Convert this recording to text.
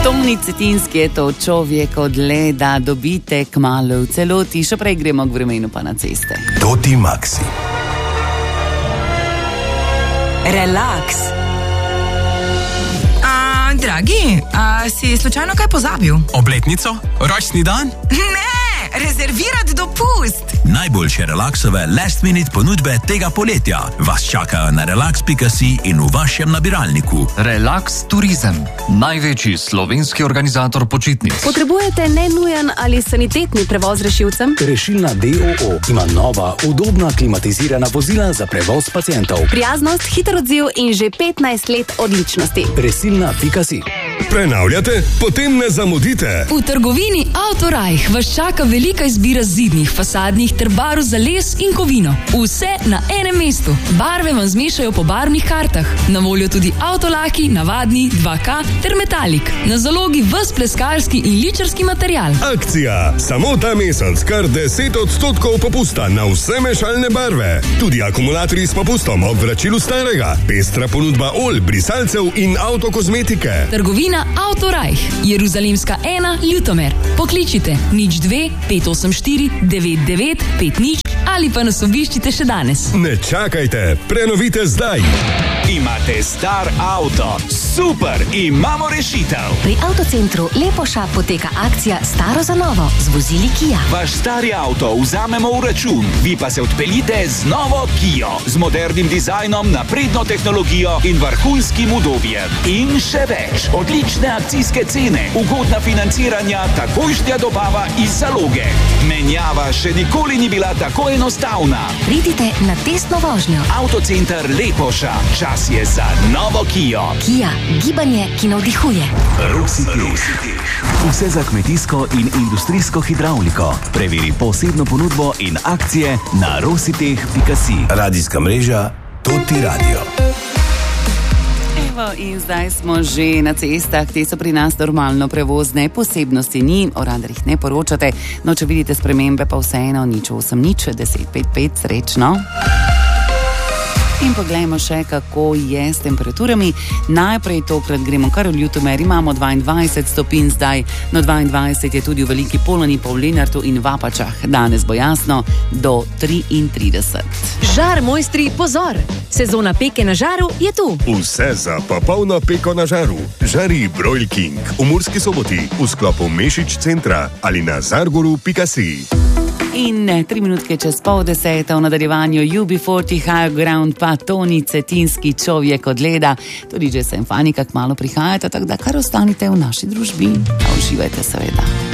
Toni Cetinski je to Čovjek od leda, dobite kmalu v celoti, še prej gremo k vremenu pa na ceste. Toti Maxi. Relaks. Dragi, si slučajno kaj pozabil? Obletnico? Rojstni dan? Ne, rezervirati dopust. Najboljše relaksove last minute ponudbe tega poletja vas čakajo na relax.si in v vašem nabiralniku. Relax Turizem, največji slovenski organizator počitnic. Potrebujete nenujen ali sanitetni prevoz rešilcem? Rešilna DOO ima nova, udobna, klimatizirana vozila za prevoz pacientov. Prijaznost, hiter odziv in že 15 let odličnosti. Resilna.si. Prenavljate? Potem ne zamudite. V trgovini Autorajh vas čaka velika izbira zidnih, fasadnih ter barv za les in kovino. Vse na enem mestu. Barve vam zmešajo po barvnih kartah. Na voljo tudi avtolaki, navadni, 2K ter metalik. Na zalogi ves pleskarski in ličarski material. Akcija! Samo ta mesec kar 10% popusta na vse mešalne barve. Tudi akumulatorji s popustom ob vračilu starega. Pestra ponudba olj, brisalcev in avtokozmetike. Trgovina Autorajh, Jeruzalemska 1, Ljutomer. Pokličite 02 584 9950 ali pa nas obiščite še danes. Ne čakajte, prenovite zdaj. Imate star avto? Super, imamo rešitev. Pri Avtocentru Lepoša poteka akcija Staro za novo z vozili Kia. Vaš stari avto vzamemo v račun, vi pa se odpeljite z novo Kio, z modernim dizajnom, napredno tehnologijo in vrhunskim udobjem. In še več, odlične akcijske cene, ugodna financiranja, takojšnja dobava iz zaloge. Menjava še nikoli ni bila tako enostavna. Pridite na testno vožnjo. Avtocenter Lepoša, čas je za novo Kio. Kia, gibanje, ki navdihuje. Rositeh. Vse za kmetijsko in industrijsko hidravliko. Preveri posebno ponudbo in akcije na rositeh.si. Radijska mreža Toti Radio. Evo, in zdaj smo že na cestah, te so pri nas normalno prevozne, posebnosti ni, o radarjih ne poročate, no če vidite spremembe pa vseeno, 080 1055, srečno. In poglejmo še, kako je s temperaturami. Najprej tokrat gremo kar v Ljutomer, imamo 22 stopinj zdaj, no 22 je tudi v Veliki Poloni, pa v Lenartu in Vapačah. Danes bo jasno do 33. Žar, mojstri, pozor! Sezona peke na žaru je tu. Vse za popolno peko na žaru. Žari Broil King v Murski Soboti v sklopu Mešič centra ali na zargoru.si. In 3 minutke čez 9:30 v nadaljevanju UB40 High Ground pa Toni Cetinski, Čovjek od leda. Tudi že sem fani, kak malo prihajate, tako da kar ostanite v naši družbi. Uživajte seveda.